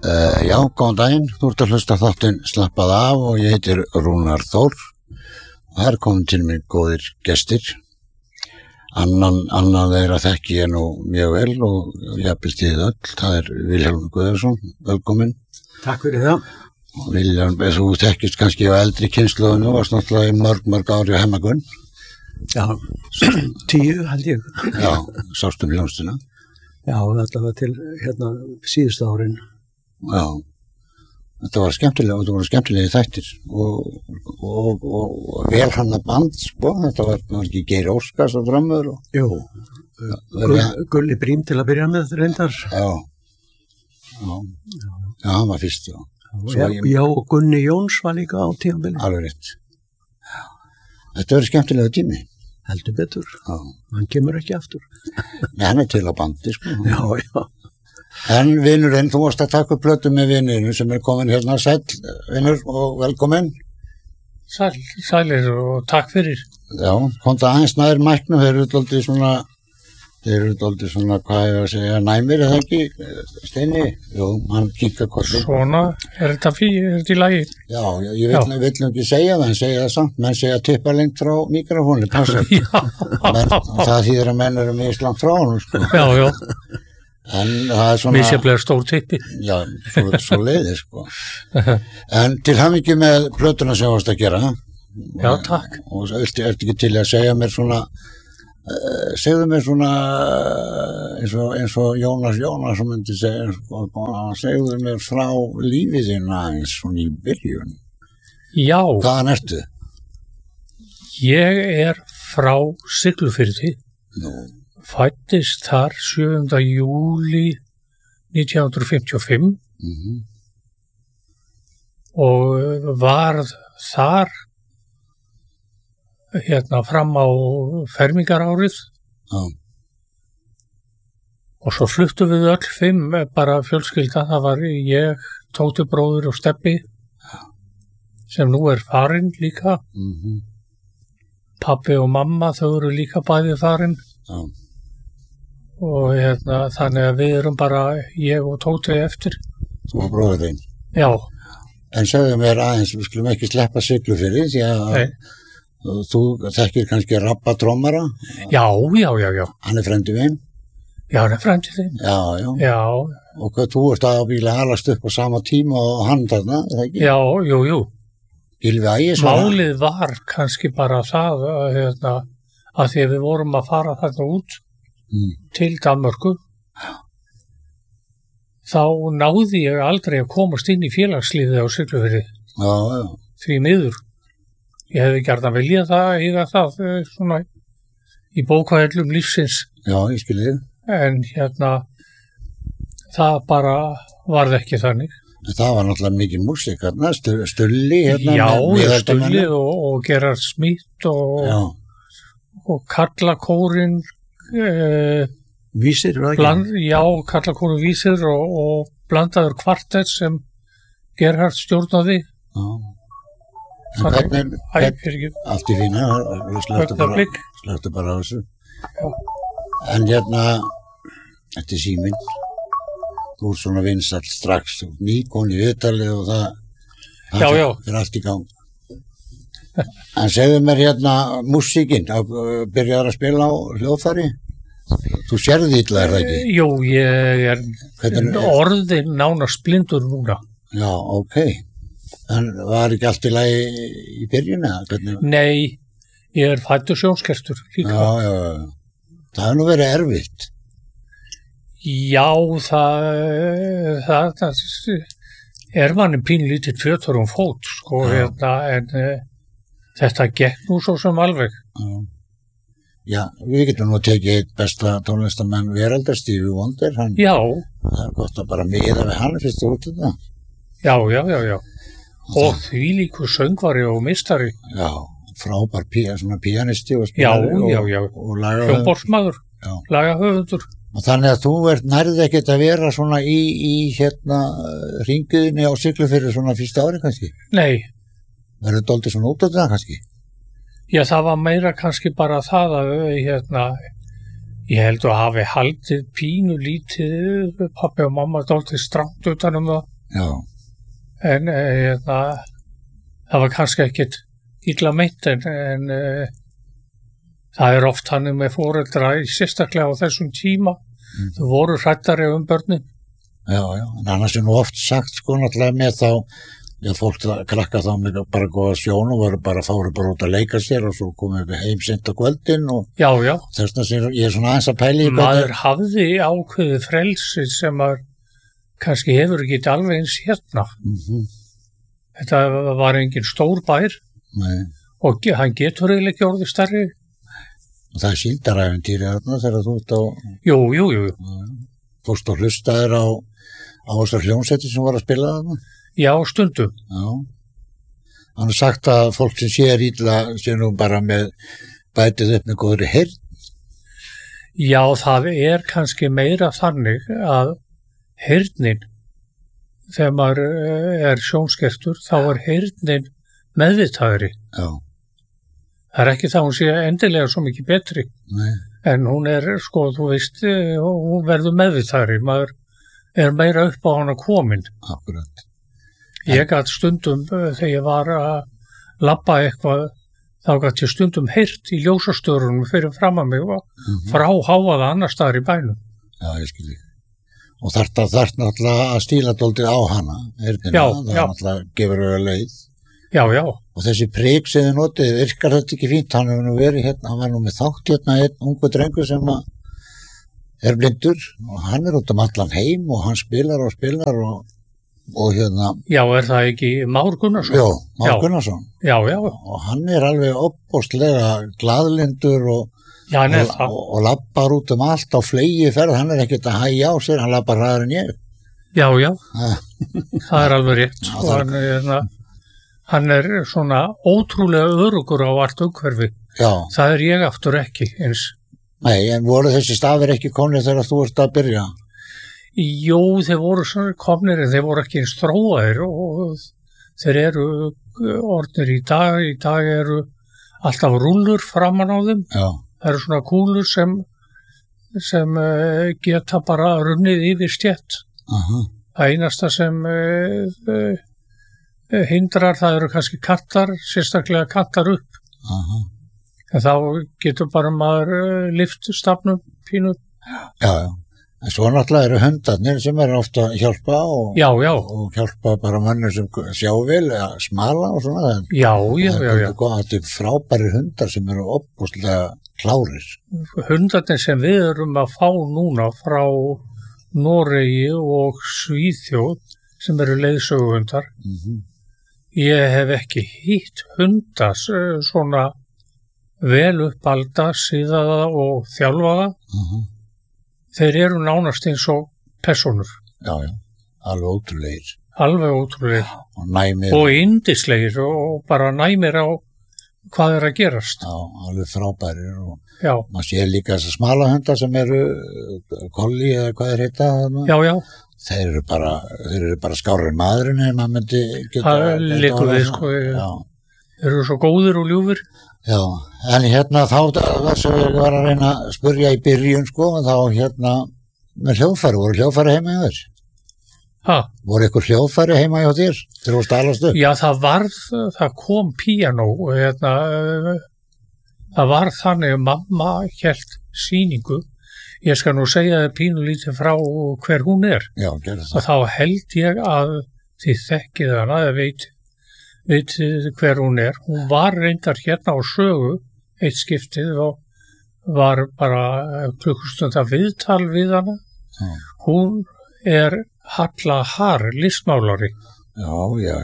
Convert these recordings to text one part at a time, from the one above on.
Já, góðan daginn, þú ert að hlusta þáttinn Slappað af og ég heitir Rúnar Þór og það er komin til mig góðir gestir. Annan þeirra þekki ég nú mjög vel og jafnvel þið öll, það er Vilhjálmur Guðjónsson, velkominn. Takk fyrir það. Og Vilhjálmur, þú þekkist kannski á eldri kynslóðinu, varst náttúrulega í mörg ári á Hemmagunn. Já, 10 held ég. Já, sástu hljómsdina. Já, þetta var til síðustu árin. Já, þetta voru skemmtilegi þættir og vel hanna band, sko, þetta var ekki Geir Óskars og drömmur og... Jú, Gulli Brím til að byrja með reyndar. Já, hann var fyrst, já. Já, og Gunni Jóns var líka á tímabili. Alveg rétt. Þetta verður skemmtilega tími. Heldur betur, já. Hann kemur ekki aftur. Nei, hann er til á bandi, sko. Já. En vinurinn, þú varst að taka upp plötu með vinurinn sem er komin hérna, sæll vinur og velkominn. Sælir og takk fyrir. Já, komdu aðeins nær mæknum, þeir eru dálítið svona, hvað ég að segja, næmir, eða ekki, Steini? Jú, hann kinkar kolli. Svona, er þetta í lagi? Já, ég vill ekki segja það, en segja það samt, menn segja tippa lengt frá mikrofónni, passa. Já. Það þýðir að menn eru mjög langt frá hann, sko. Já. En það er svona... Misjaflega stór tippi. Já, svo leiðir, sko. En til hamingju með plötuna sem varst að gera. Já, takk. Og ertu ekki til að segja mér svona, segðu mér svona, eins og Jónas myndi segja, segðu mér frá lífið þín aðeins svona í byrjun. Já. Hvaðan ertu? Ég er frá Siglufirði. Nú. Fæddist þar 7. júlí 1955 og varð þar fram á fermingarárið. Já. Og svo fluttum við öll 5 bara fjölskylda, það var ég, Tóti bróðir og Stebbi sem nú er farinn líka. Pabbi og mamma, þau eru líka bæði farinn. Já. Og þannig að við erum bara ég og Tóti eftir. Þú og bróðir þinn? Já. En segðu mér aðeins, við skulum ekki sleppa Siglufirði því að þú þekkir kannski Rabba trommara? Já. Hann er frændi þinn? Já, hann er frændi þinn. Já. Og hvað, þú ert aðbyggilega halast upp á sama tíma og hann þarna, eða ekki? Já, jú. Gylfi Ægis? Málið var kannski bara það að því við vorum að fara þarna út til Danmörku, þá náði ég aldrei að komast inn í félagslífið á Siglufirði. Já. Því miður. Ég hefði gjarnan viljað eiga það svona í bókahillum lífsins. Já, ég skil þig. En það bara varð ekki þannig. Það var náttúrulega mikið músík, Stulli Já, Stulli og Gerhard Smith og Karlakórinn Vísir, ekki? Já, Karlakórinn Vísir og blandaður kvartett sem Gerhard stjórnaði. Já. En hvernig, allt í fína, slöktu bara á þessu. Já. En þetta er síminn. Þú ert svona vinsæll strax, nýkon í viðtalið og það er allt í gang. En segðu mér músíkin, byrjar að spila á hljóðfæri? Þú sérði illa, er það ekki? Jú, ég er orðin nánast blindur núna. Já, ok. En var ekki allt í lagi í byrjun eða? Nei, ég er fæddur sjónskertur líka. Já. Það hefur nú verið erfitt. Já, það er manni pínlítið tvötur fót, sko, en þetta gekk nú svo sem alveg. Já, við getum nú tekið eitt besta tónlistamenn veraldar, Stevie Wonder, Já. Það er gott að bara miða við hann fyrst út þetta. Já. Og þvílíkur söngvari og mistari. Já, frábær píanisti og spilari og hljómborðsmaður, lagahöfundur. Og þannig að þú nærði ekkert að vera svona í hringiðinni á Siglufirði svona fyrsta ári kannski? Nei. Verður dálítið svona út á það kannski? Já, það var meira kannski bara það að ég held að hafi haldið pínu lítið, pabbi og mamma dálítið strangt utan það. Já. En það var kannski ekkit illa meint en það oft þannig með foreldra sérstaklega á þessum tíma. Þau voru hræddari börnin. Já, en annars nú oft sagt sko náttúrulega með þá fólk krakka þá með bara góða sjón og fóru bara út að leika sér og svo komið við heim seint á kvöldin og já. Þess vegna ég svona aðeins að pæla í maður hafði ákveðið frelsi sem maður kannski hefur ekki alveg eins hérna. Þetta var engin stór bær. Nei. Og hann getur eiginlega ekki orðið stærri. Og það sýndaræfintýri þarna þegar þú ert á... Jú. Fórst og hlustaðir á þessar hljómsveitir sem var að spila þarna? Já, stundum. Já. Hann har sagt að fólk sem sér illa sé nú bara með bætið upp með góðri heyrn. Já, það kannski meira þannig að heyrnin, þegar maður sjónskertur, þá heyrnin meðvitaðri. Já. Það ekki það hún sé endilega svo mikið betri. Nei. En hún sko, þú veist, hún verður meðvitaðri. Maður meira upp á hana komin. Akkurat. Ég gat stundum, þegar ég var að labba eitthvað, þá gat ég stundum heyrt í ljósastörunum fyrir fram að mig og frá háaða annar staðar í bænum. Já, ég skil ekki. Og þarft náttúrulega að stíla dálítið á hana, heyrnina. Það náttúrulega gefur auðvitað leið. Já. Og þessi prik sem þið notið, virkar þetta ekki fínt? Hann hefur nú verið hérna, hann var nú með þátt hérna, einn ungu drengur sem blindur og hann út allan heim og hann spilar og hérna... Já, það ekki Már Gunnarsson? Já, Már Gunnarsson. Já. Og hann alveg opbóstlega glaðlindur og lappar út allt á flegi ferð, hann ekkert að hægja á sér, hann lappar hraðar en ég. Já. Það alveg rétt. Og hann svona ótrúlega örugur á allt umhverfi. Já. Það ég aftur ekki eins. Nei, en voru þessi stafir ekki komnir þegar þú ert að byrja? Jú, þeir voru svona komnir en þeir voru ekki eins þróaðir og þeir orðnir í dag. Í dag alltaf rúllur framan á þeim. Já. Það svona kúlur sem geta bara runnið yfir stjett. Það einasta sem hindrar, það kannski kantar, sérstaklega kantar upp. En þá getur bara maður lyft stafnum pínu. Já. En svo náttúrulega hundarnir sem ofta að hjálpa og hjálpa bara mönnum sem sjá vel eða smala og svona. Já. Þetta frábæri hundar sem opbúslega klárir. Hundarnir sem við erum að fá núna frá Noregi og Svíþjóð sem leiðsöguhundar. Ég hef ekki hitt hundar svona vel uppalda, síðaða og þjálfaða. Þeir nánast eins og persónur. Já, alveg ótrúlegir. Alveg ótrúlegir. Og næmir. Og yndislegir og bara næmir á hvað að gerast. Já, alveg frábærir. Já. Maður sé líka þessar smala hundar sem kolli eða hvað heita. Já. Þeir bara skárri en maðurinn en maður myndi geta... Það leikur við, sko. Já. Þeir svo góðir og ljúfir. Já, en hérna þá sem ég var að reyna að spyrja í byrjun, sko, þá með hljóðfæri, voru hljóðfæri heima hjá þér? Voru ykkur hljóðfæri heima hjá þér? Þeir voru stalast upp? Já, það kom píanó og það var þannig að mamma hélt sýningu. Ég skal nú segja þér pínu lítið frá hver hún er. Já, gerðu það. Og þá held ég að þið þekkið hana, eða veit hver hún er. Hún var reyndar hérna á Sögu eitt skiptið og var bara klukkustund að viðtal við hana. Hún Halla Haar, listmálari. Já.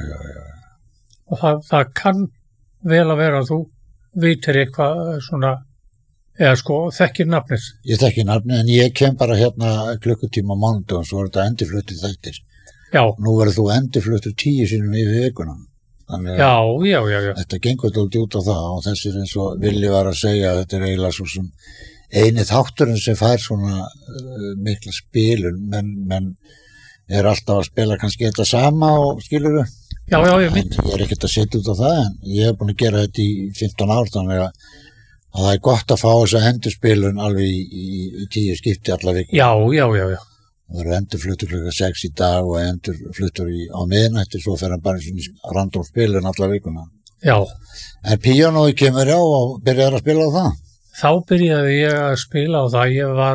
Og það kann vel að vera að þú vitir eitthvað svona, eða sko þekkir nafnið. Ég þekki nafnið en ég kem bara hérna klukkutíma á mánudaginn, svo er þetta endurfluttir þættir. Já. Nú verður þú endurfluttur 10 sinnum yfir vikuna. Já. Þetta gengur dálítið út á það og þessir eins og Villi var að segja að þetta eiginlega svo sem eini þátturinn sem fær svona mikla spilun, menn alltaf að spila kannski þetta sama og skilur við. Já, ég mynd. Ég ekkert að setja út á það en ég hef búin að gera þetta í 15 ár þannig að það gott að fá þessa endurspilun alveg í 10 skipti alla viku. Já. Það verður endurfluttur klukkan 6 í dag og endurfluttur á miðnætti, svo fer hann bara í random spilin alla vikuna. Já. En píanói kemur á og byrjar að spila á það? Þá byrjaði ég að spila á það. Ég var,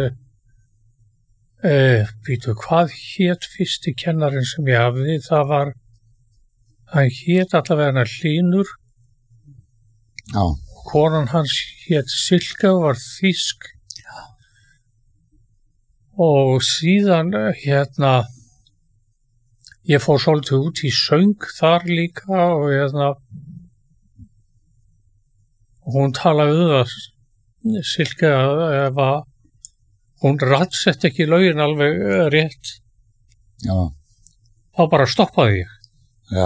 hvað hét fyrsti kennarinn sem ég hafði? Hann hét allavega Hlynur. Já. Konan hans hét Silka og var þýsk. Og síðan ég fór svolítið út í söng þar líka og hún talaði það Silke ef að hún rattsett ekki lögin alveg rétt. Já. Þá bara stoppaði ég. Já.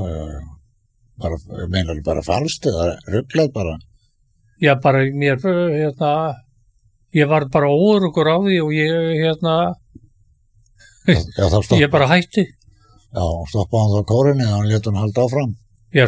Meinar bara falskt eða ruglað bara? Já, bara ég var bara óöruggur á því og ég bara hætti. Já, stoppaði hann þá kórinni og hann lét hann halda áfram. Já,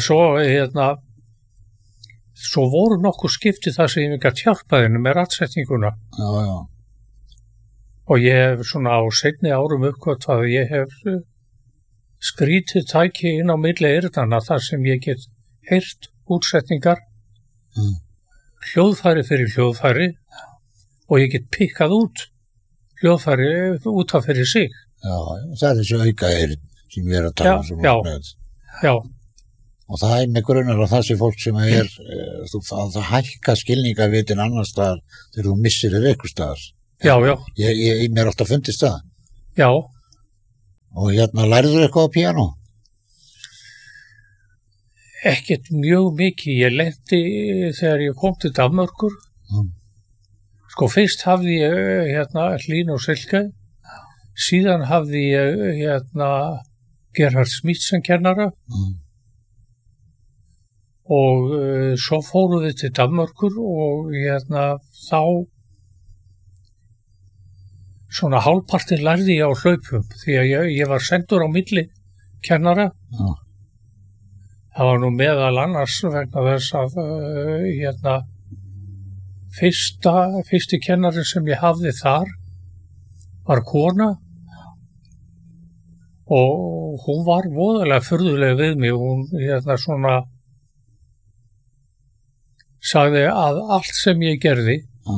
svo voru nokkuð skipti það sem ég gat hjálpað henni með rattsetninguna. Já. Og ég hef svona á seinni árum uppgötvað að ég hef skrítið tæki inn á milli eyrnanna þar sem ég get heyrt útsetningar, hljóðfæri fyrir hljóðfæri og ég get pikkað út hljóðfæri út af fyrir sig. Já, það þessi aukaeyrn sem við að tala um. Já. Og það með grunar að það sé fólk sem það hækka skilningavitin annars staðar þegar þú missir þér einhvers staðar. Já. Mér alltaf fundist það. Já. Og lærður eitthvað á píanó? Ekkert mjög mikið. Ég lenti þegar ég kom til Danmörkur. Sko fyrst hafði ég Hlín og Silke. Síðan hafði ég Gerhard Smith sem kennara. Og svo fórum við til Danmörkur og þá svona hálfpartinn lærði ég á hlaupum því að ég var sendur á milli kennara. Já. Það var nú meðal annars vegna þess að fyrsti kennari sem ég hafði þar var kona og hún var voðalega furðuleg við mig. Hún svona sagði að allt sem ég gerði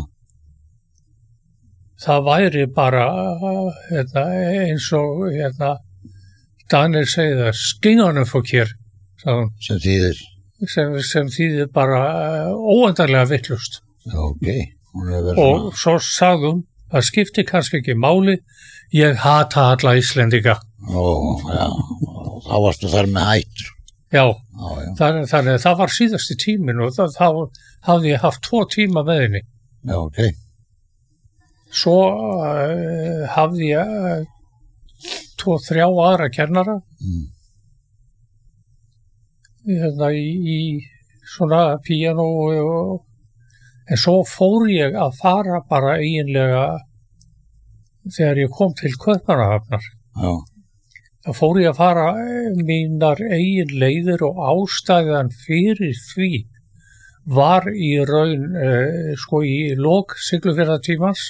það væri bara eins og Danir segið það skinganumfokir sem þýðir bara óendanlega vitlaust. Ok. Og svo sagði hún það skipti kannski ekki máli, ég hata alla Íslendinga. Já, þá varstu þar með hættur. Já. Þannig að það var síðasti tíminn og þá hafði ég haft 2 tíma með henni. Já, ok. Svo hafði ég 2-3 aðra kennara í svona píanó en svo fór ég að fara bara eiginlega þegar ég kom til Kaupmannahafnar. Já. Þá fór ég að fara mínar eigin leiðir og ástæðan fyrir því var í raun í lok Siglufjarðartímans.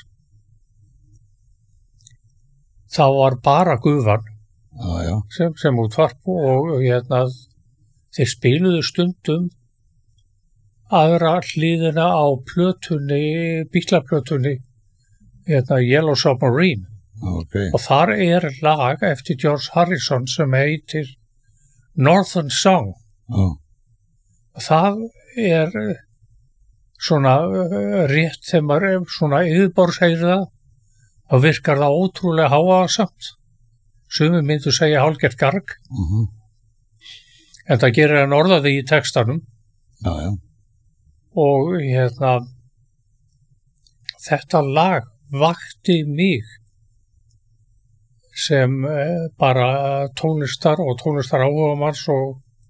Það var bara gufan sem útvarp og þeir spiluðu stundum aðra hliðina á plötunni, bílaplötunni, Yellow Submarine. Okay. Og þar lag eftir George Harrison sem heitir Northern Song. Og það svona rétt þegar maður svona yfirborðsheyrir það. Þá virkar það ótrúlega hávaðasamt. Sumir myndu segja hálfgert garg. En það gerir hann orðaði í textanum. Já. Og þetta lag vakti mig sem bara tónlistar og tónlistar áhugamanns og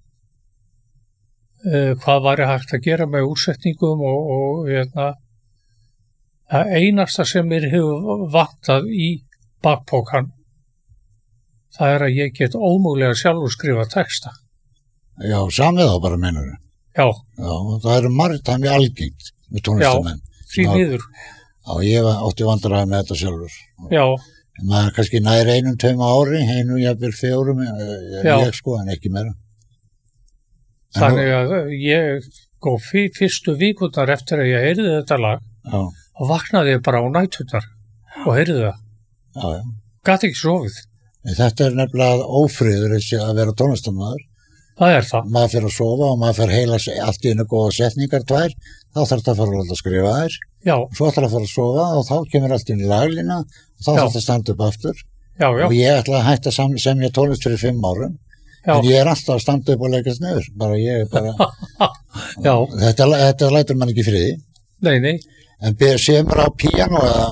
hvað væri hægt að gera með útsetningum og það einasta sem mér hefur vantað í bakpokan það að ég get ómögulega sjálfur skrifa texta. Já, samið þá bara meinur þau. Já, það margt það mjög algengt með tónlistamenn. Já, því miður. Já, ég átti vandræði með þetta sjálfur. Já. Maður kannski nær 1-2 ári, jafnvel 4, ég sko, en ekki meira. Þannig að ég fyrstu víkurnar eftir að ég heyrði þetta lag og vaknaði ég bara á næturnar og heyrði það. Já. Gat ekki sofið. Þetta nefnilega ófriður að vera tónlistarmaður. Það það. Maður fyrir að sofa og maður fyrir heila allt í einu góða setningar 2, þá þarf þetta að fara að skrifa þær. Já. Svo ætlar að fara að sofa og þá kemur allt inn í laglína og þá þarf þetta að standa upp aftur. Já. Og ég ætla að hætta að semja tónlist fyrir 5 árum. Já. En ég alltaf að standa upp og leggast niður. Ég Já. Þetta lætur mann ekki friði. Nei. En semur á píanó eða?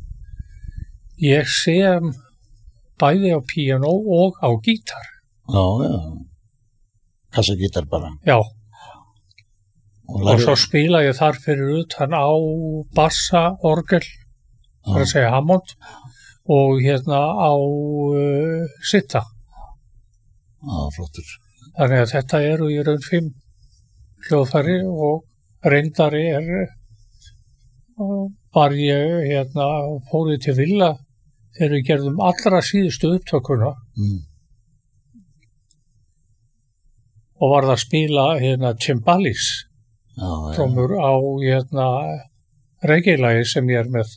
Ég sem bæði á píanó og á gítar. Já. Kassagítar bara. Já. Og svo spila ég þar fyrir utan á bassa, orgel, það að segja Hammond, og á sitta. Já, flottur. Þannig að þetta eru í raun 5 hljóðfæri og reyndari var ég fórið til Villa þegar við gerðum allra síðustu upptökuna og var það að spila Timbalis trómur á reggae-lagi sem ég með.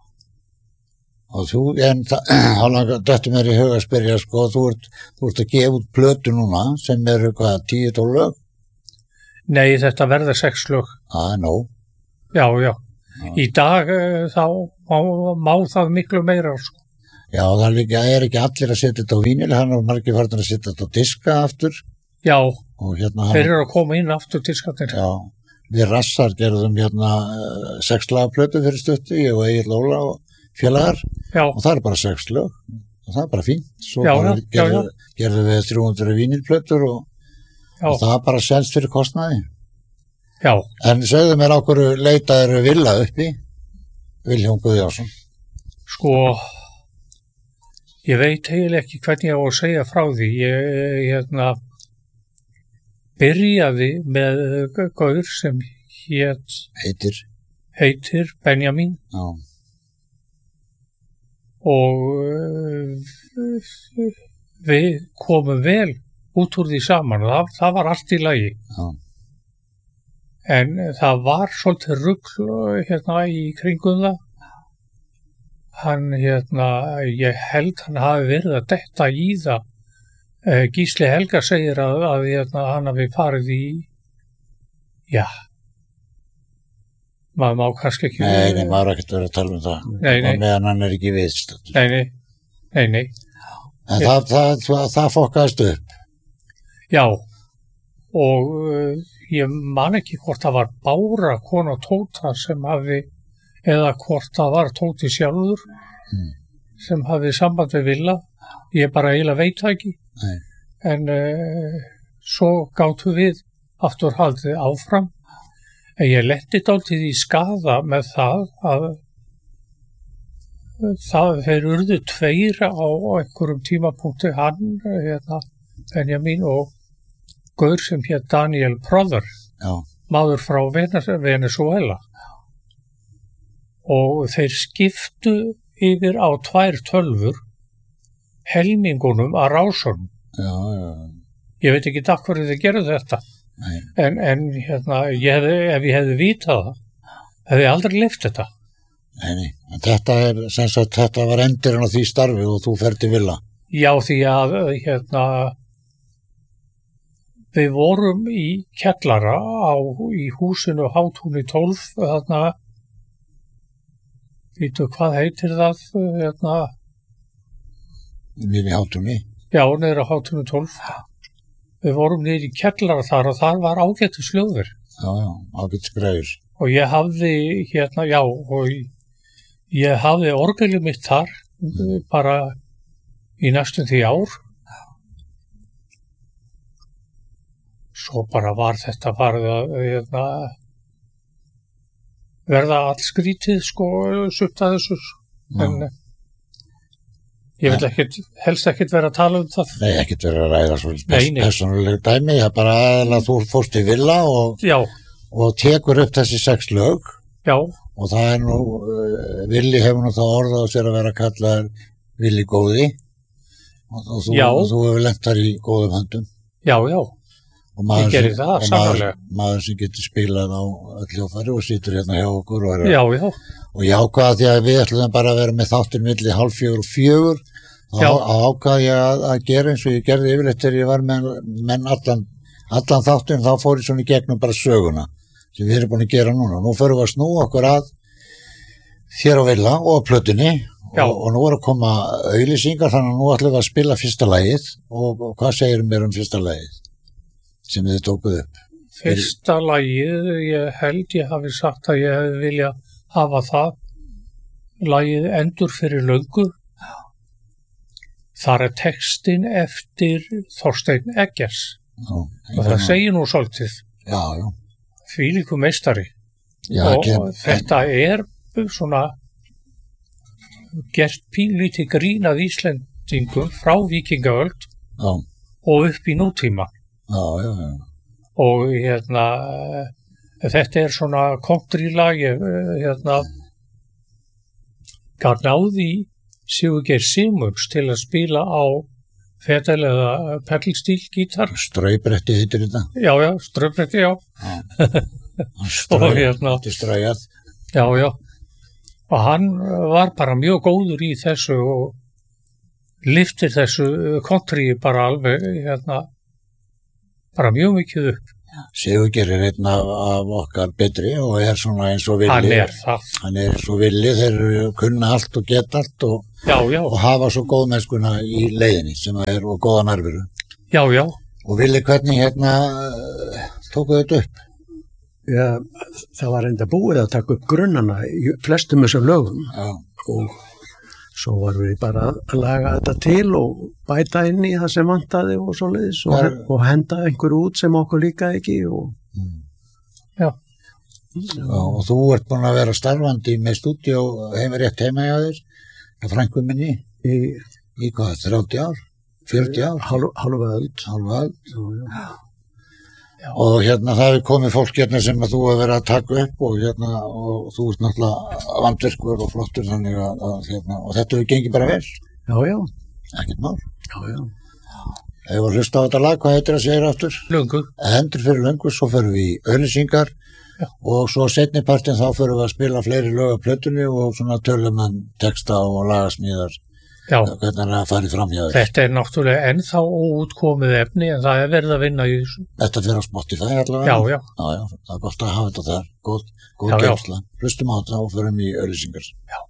Og þú, þetta mér í huga að spyrja, sko, þú ert að gefa út plötu núna sem eru 10-12 lög? Nei, þetta verða 6 lög. Nóg. Já. Í dag þá má það miklu meira, sko. Já, það ekki allir að setja þetta á vínil, hann er margir farnir að setja þetta á diska aftur. Já, þeir eru að koma inn aftur diskarnir. Já, við Rassar gerðum 6 lagplötu fyrir stuttu, ég og Egill Óla og félagar, og það er bara 6 lög, og það er bara fínt. Svo gerðum við 300 vínilplötur og það bara selst fyrir kostnaði. Já. En segðu mér á hverju leitaðir Villa uppi, Vilhjálm Guðjónsson? Sko, ég veit eiginlega ekki hvernig ég á að segja frá því. Ég byrjaði með gaur sem heitir Benjamin. Já. Og við komum vel út úr því saman. Það var allt í lagi. Já. En það var svolítið rugl í kringum það. Hann, ég held hann hafi verið að detta í það. Gísli Helga segir að hann hafi farið í, maður má kannski ekki... Nei, maður ekkert verið að tala um það. Nei. Og meðan hann ekki viðstödd. Nei. En það fokkaðist upp. Já, og ég man ekki hvort það var Bára, kona Tóta sem hafi, eða hvort það var Tóti sjálfur sem hafi samband við Villa. Ég bara eiginlega veit það ekki. Nei. En svo gátum við aftur haldið áfram. En ég lenti dálítið í skaða með það að þeir urðu 2 á einhverjum tímapunkti, hann, Benjamin og gaur sem hét Daniel Prother, maður frá Venezuela. Og þeir skiptu yfir á 2 tölvur helmingunum að rásunum. Já. Ég veit ekki af hverju þeir gerðu þetta. Nei. En ef ég hefði vitað það, hefði ég aldrei leyft þetta. Nei. En þetta var endurinn á því starfi og þú ferð til Villa. Já, því að við vorum í kjallara í húsinu Hátúni 12, Vítu, hvað heitir það? Niður í Hátúni? Já, niður á Hátúni 12. Við vorum niður í kjallara þar og þar var ágætis hljóður. Já, ágætis græður. Og ég hafði ég hafði orgelið mitt þar bara í næstum því ár. Svo bara var þetta farið að verða allt skrítið, sko, sumt að þessu. En ég vil helst ekkert vera að tala um það. Nei, ekkert vera að ræða svona persónuleg dæmi. Það er bara aðeins að þú fórst í Villa og tekur upp þessi 6 lög. Já. Og það er Villi hefur nú þá orðað á sér að vera kallaður Villi góði og þú hefur lent þar í góðum höndum. Já, ég gerir það, sannarlega. Maður sem getur spilað á öll hljóðfæri og situr hérna hjá okkur. Já. Og ég ákvaði því að við ætlum bara að vera með þáttir milli 3:30 og 4. Þá ákvaði ég að gera eins og ég gerði yfirleitt þegar ég var með menn allan þáttin, þá fór ég svona í gegnum bara söguna sem við erum búin að gera núna. Nú förum við að snúa okkur að þér á Villa og plötunni og nú er að koma auglýsingar, þannig að nú ætlum við að spila fyrsta lagið og hvað segir mér fyrsta lagið sem þið tókuð upp? Fyrsta lagið, ég held ég hafi sagt að ég hefði vilja hafa það lagið Endur fyrir löngu. Þar er textin eftir Þorsteinn Eggers og það segir nú svolítið. Já. Þvílíkur meistari. Og þetta er svona gert pínlítið grín að Íslendingum frá víkingaöld og upp í nútíma. Já. Og þetta er svona countrylag, gaf náði Sigurgeir Sigmunds til að spila á fedal eða pedalsteel gítar. Straubretti heitir þetta? Já, straubretti, já. Þetta er stræjað. Já. Og hann var bara mjög góður í þessu og lyftir þessu country bara alveg, bara mjög mikið upp. Sigurgeir er einn af okkar betri og er svona eins og Villi. Hann er það. Hann er eins og Villi, þeir kunna allt og geta allt og hafa svo góðmennskuna í leiðinni sem er og góða nærveru. Já. Og Villi, hvernig tókuð þetta upp? Já, það var enda búið að taka upp grunnana í flestum þessum lögum og svo varum við bara að laga þetta til og bæta inn í það sem vantaði og svoleiðis og henda einhverju út sem okkur líkaði ekki Já, og þú ert búin að vera starfandi með stúdíó rétt heima hjá þér hjá frænku minni í hvað, 30 ár? 40 ár? Hálfa öld. Og það er komið fólk sem að þú hefur verið að taka upp og þú ert náttúrulega vandvirkur og flottur þannig að og þetta hefur gengið bara vel. Já. Ekkert mál. Já. Ef við hlusta á þetta lag, hvað heitir það segir aftur? Löngu. Endur fyrir löngu, svo förum við í auglýsingar og svo seinni partinn þá förum við að spila fleiri lög af plötunni og svona tölum texta og lagasmíðar. Já. Hvernig er það að fara fram hjá þér? Þetta er náttúrulega ennþá óútkomið efni en það er verið að vinna í þessu. Þetta fyrir á Spotify allavega? Já. Það er gott að hafa þetta þar, góð geymsla. Hlustum á þetta og förum í auglýsingar. Já.